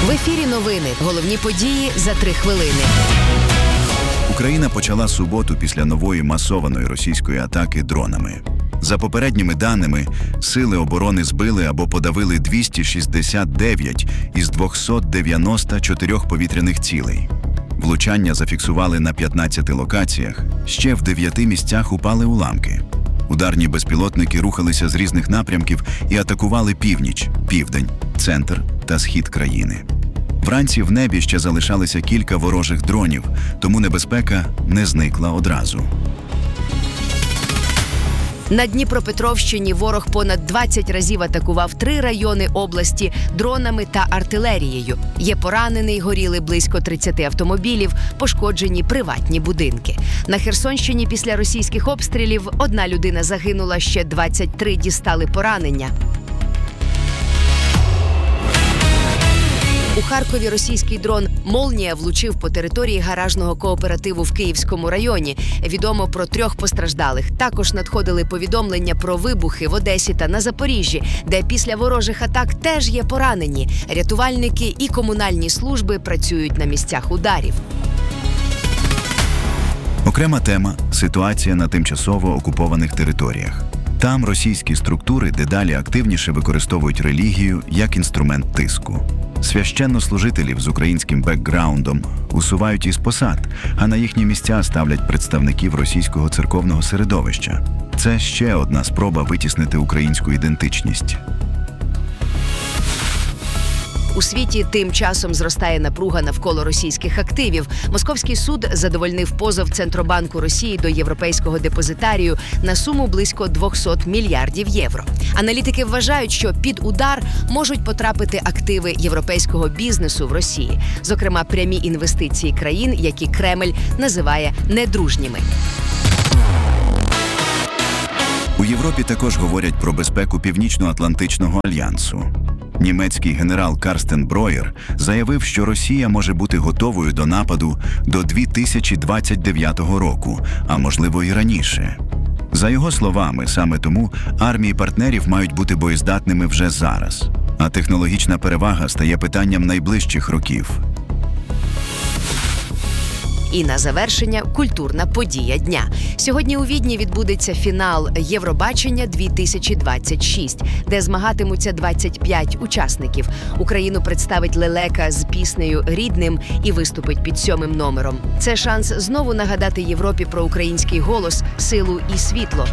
В ефірі новини. Головні події за 3 хвилини. Україна почала суботу після нової масованої російської атаки дронами. За попередніми даними, сили оборони збили або подавили 269 із 294 повітряних цілей. Влучання зафіксували на 15 локаціях, ще в 9 місцях упали уламки. Ударні безпілотники рухалися з різних напрямків і атакували північ, південь, центр та схід країни. Вранці в небі ще залишалися кілька ворожих дронів, тому небезпека не зникла одразу. На Дніпропетровщині ворог понад 20 разів атакував 3 райони області дронами та артилерією. Є поранений, горіли близько 30 автомобілів, пошкоджені приватні будинки. На Херсонщині після російських обстрілів 1 людина загинула, ще 23 дістали поранення. У Харкові російський дрон «Молнія» влучив по території гаражного кооперативу в Київському районі. Відомо про 3 постраждалих. Також надходили повідомлення про вибухи в Одесі та на Запоріжжі, де після ворожих атак теж є поранені. Рятувальники і комунальні служби працюють на місцях ударів. Окрема тема – ситуація на тимчасово окупованих територіях. Там російські структури дедалі активніше використовують релігію як інструмент тиску. Священнослужителів з українським бекграундом усувають із посад, а на їхні місця ставлять представників російського церковного середовища. Це ще одна спроба витіснити українську ідентичність. У світі тим часом зростає напруга навколо російських активів. Московський суд задовольнив позов Центробанку Росії до Європейського депозитарію на суму близько 200 мільярдів євро. Аналітики вважають, що під удар можуть потрапити активи європейського бізнесу в Росії, зокрема прямі інвестиції країн, які Кремль називає недружніми. У Європі також говорять про безпеку Північно-Атлантичного альянсу. Німецький генерал Карстен Броєр заявив, що Росія може бути готовою до нападу до 2029 року, а можливо і раніше. За його словами, саме тому армії партнерів мають бути боєздатними вже зараз. А технологічна перевага стає питанням найближчих років. І на завершення – культурна подія дня. Сьогодні у Відні відбудеться фінал Євробачення-2026, де змагатимуться 25 учасників. Україну представить лелека з піснею «Рідним» і виступить під 7-м номером. Це шанс знову нагадати Європі про український голос, силу і світло.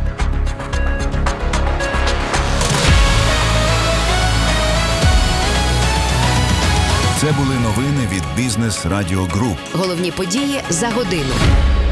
Це були новини від Бізнес Радіо Груп. Головні події за годину.